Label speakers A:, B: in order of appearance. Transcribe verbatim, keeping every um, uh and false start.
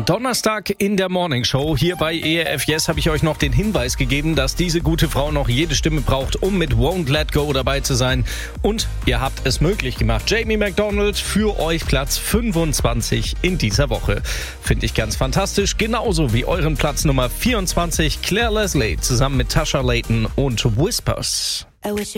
A: Donnerstag in der Morning Show. Hier bei E R F Yes habe ich euch noch den Hinweis gegeben, dass diese gute Frau noch jede Stimme braucht, um mit Won't Let Go dabei zu sein. Und ihr habt es möglich gemacht. Jamie McDonald, für euch Platz fünfundzwanzig in dieser Woche. Finde ich ganz fantastisch. Genauso wie euren Platz Nummer vierundzwanzig, Claire Leslie, zusammen mit Tasha Layton und Whispers.